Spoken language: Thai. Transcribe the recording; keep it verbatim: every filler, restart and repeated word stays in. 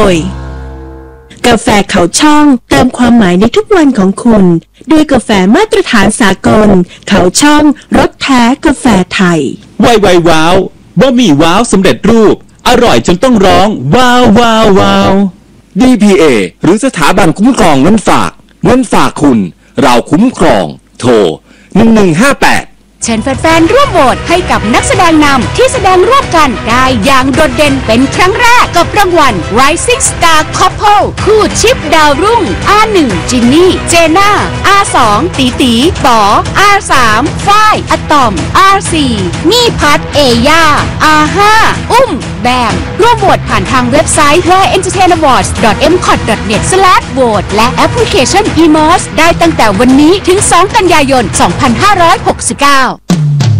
ยกาแฟเขาช่องเติมความหมายในทุกวันของคุณด้วยกาแฟมาตรฐานสากลเขาช่องรสแท้กาแฟไทยไวไวว้าวบะหมี่ว้าวสำเร็จรูปอร่อยจนต้องร้องว้าวว้าวว้าวดี พี เอ หรือสถาบันคุ้มครองเงินฝากเงินฝากคุณเราคุ้มครองโทรหนึ่งหนึ่งห้าแปดเชิญแฟนๆร่วมโหวตให้กับนักแสดงนำที่แสดงร่วมกันได้อย่างโดดเด่นเป็นครั้งแรกกับรางวัล Rising Star Couple คู่ชิปดาวรุ่ง อาร์ หนึ่ง จินนี่ เจน่า อาร์ สอง ตีตีป๋อ อาร์ สาม ฝ้าย อะตอม อาร์ สี่ มี่พัท เอย่า อาร์ ห้า อุ้ม แบมร่วมโหวตผ่านทางเว็บไซต์ ไว เอ็นเตอร์เทน อวอร์ดส์ ดอท เอ็ม คอท ดอท เน็ต สแลช โหวต และแอปพลิเคชัน อี เอ็ม อี เอส ได้ตั้งแต่วันนี้ถึง สอง กันยายน สองพันห้าร้อยหกสิบเก้า